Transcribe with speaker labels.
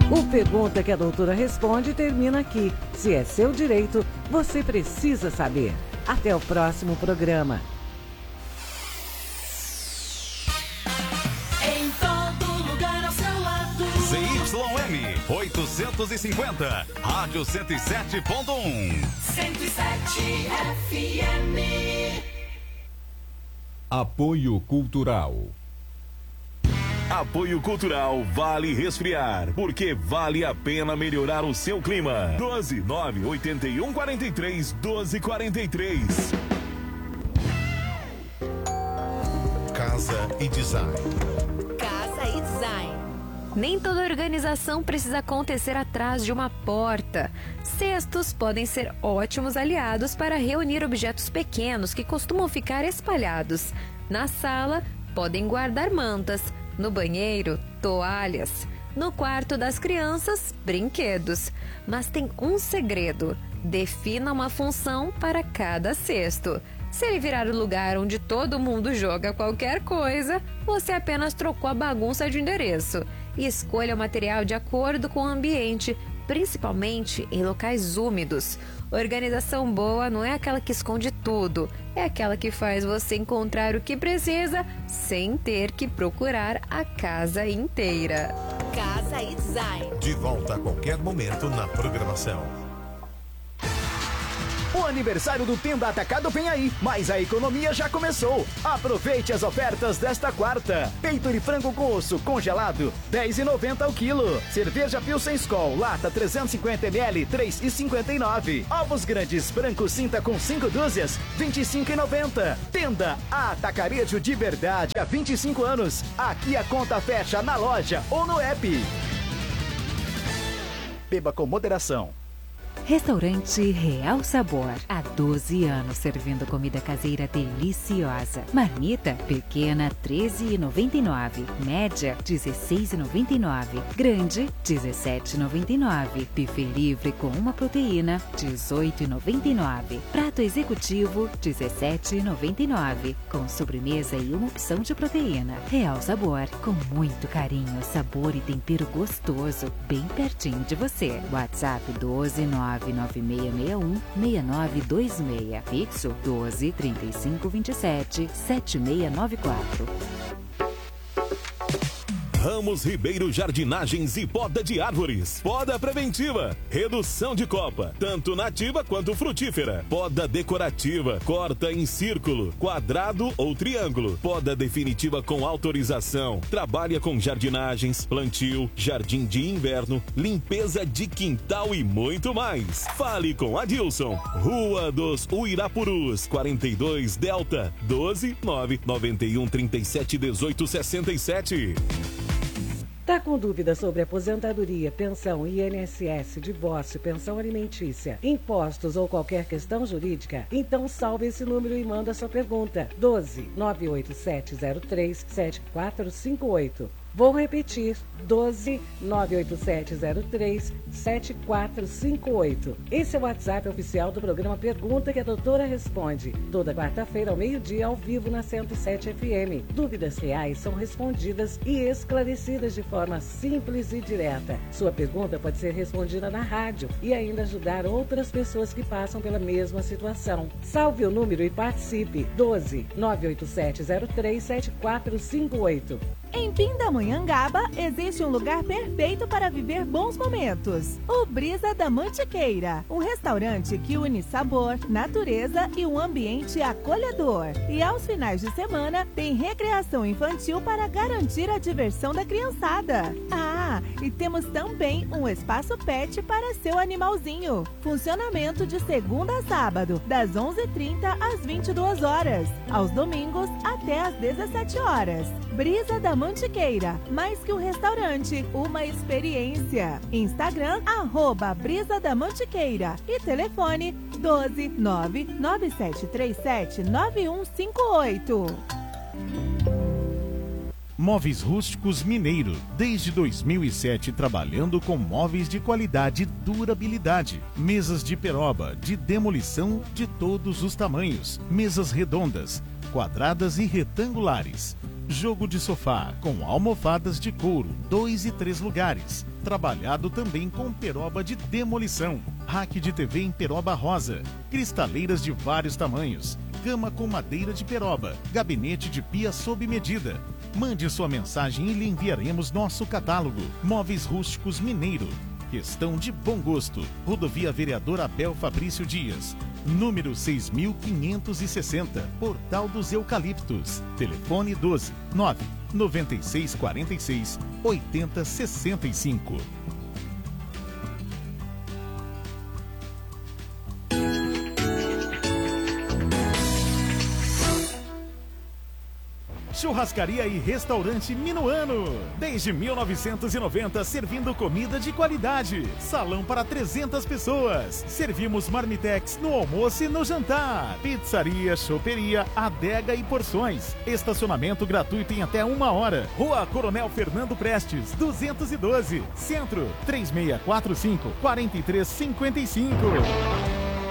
Speaker 1: O Pergunta que a Doutora Responde termina aqui. Se é seu direito, você precisa saber. Até o próximo programa.
Speaker 2: Em todo lugar ao seu lado.
Speaker 3: ZYM 850, Rádio 107.1.
Speaker 2: 107 FM.
Speaker 4: Apoio Cultural.
Speaker 3: Apoio Cultural Vale Resfriar, porque vale a pena melhorar o seu clima. 12981431243.
Speaker 5: Casa e Design.
Speaker 6: Casa e Design. Nem toda organização precisa acontecer atrás de uma porta. Cestos podem ser ótimos aliados para reunir objetos pequenos que costumam ficar espalhados. Na sala, podem guardar mantas. No banheiro, toalhas. No quarto das crianças, brinquedos. Mas tem um segredo: defina uma função para cada cesto. Se ele virar o lugar onde todo mundo joga qualquer coisa, você apenas trocou a bagunça de endereço. E escolha o material de acordo com o ambiente, principalmente em locais úmidos. Organização boa não é aquela que esconde tudo, é aquela que faz você encontrar o que precisa sem ter que procurar a casa inteira.
Speaker 5: Casa e Design. De volta a qualquer momento na programação.
Speaker 7: O aniversário do Tenda Atacado vem aí, mas a economia já começou. Aproveite as ofertas desta quarta. Peito de frango com osso congelado, R$10,90 ao quilo. Cerveja Pilsen Skol, lata 350ml, R$3,59. Ovos grandes brancos cinta com 5 dúzias, R$25,90. Tenda Atacarejo de verdade há 25 anos. Aqui a conta fecha na loja ou no app. Beba com moderação.
Speaker 8: Restaurante Real Sabor. Há 12 anos servindo comida caseira deliciosa. Marmita pequena, R$13,99. Média, R$16,99. Grande, R$17,99. Buffet livre com uma proteína, R$18,99. Prato executivo, R$17,99. Com sobremesa e uma opção de proteína. Real Sabor, com muito carinho, sabor e tempero gostoso, bem pertinho de você. WhatsApp 12996616926. Fixo 12 35 27 7694.
Speaker 3: Ramos Ribeiro Jardinagens e Poda de Árvores. Poda preventiva, redução de copa, tanto nativa quanto frutífera. Poda decorativa, corta em círculo, quadrado ou triângulo. Poda definitiva com autorização. Trabalha com jardinagens, plantio, jardim de inverno, limpeza de quintal e muito mais. Fale com Adilson. Rua dos Uirapurus, 42 Delta, 12 991 37 18 67.
Speaker 1: Tá com dúvida sobre aposentadoria, pensão, INSS, divórcio, pensão alimentícia, impostos ou qualquer questão jurídica? Então salve esse número e manda sua pergunta. 12 98703 7458. Vou repetir, 12 98703 7458. Esse é o WhatsApp oficial do programa Pergunta que a Doutora Responde. Toda quarta-feira ao meio-dia ao vivo na 107 FM. Dúvidas reais são respondidas e esclarecidas de forma simples e direta. Sua pergunta pode ser respondida na rádio e ainda ajudar outras pessoas que passam pela mesma situação. Salve o número e participe. 12 98703 7458.
Speaker 9: Em Pindamonhangaba existe um lugar perfeito para viver bons momentos. O Brisa da Mantiqueira, um restaurante que une sabor, natureza e um ambiente acolhedor. E aos finais de semana tem recreação infantil para garantir a diversão da criançada. Ah, e temos também um espaço pet para seu animalzinho. Funcionamento de segunda a sábado, das 11h30 às 22 horas. Aos domingos até às 17 horas. Brisa da Mantiqueira, mais que um restaurante, uma experiência. Instagram, @Brisa da Mantiqueira e telefone 12 99737 9158.
Speaker 10: Móveis Rústicos Mineiro, desde 2007 trabalhando com móveis de qualidade e durabilidade. Mesas de peroba, de demolição de todos os tamanhos. Mesas redondas, quadradas e retangulares. Jogo de sofá com almofadas de couro, 2 e 3 lugares. Trabalhado também com peroba de demolição. Rack de TV em peroba rosa. Cristaleiras de vários tamanhos. Cama com madeira de peroba. Gabinete de pia sob medida. Mande sua mensagem e lhe enviaremos nosso catálogo. Móveis rústicos Mineiro. Questão de bom gosto. Rodovia Vereador Abel Fabrício Dias. Número 6560. Portal dos Eucaliptos. Telefone 12 9 9646 8065. Churrascaria e Restaurante Minuano. Desde 1990, servindo comida de qualidade. Salão para 300 pessoas. Servimos marmitex no almoço e no jantar. Pizzaria, choperia, adega e porções. Estacionamento gratuito em até 1 hora. Rua Coronel Fernando Prestes, 212. Centro, 3645-4355.